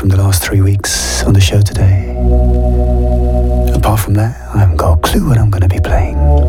from the last 3 weeks on the show today. Apart from that, I haven't got a clue what I'm going to be playing.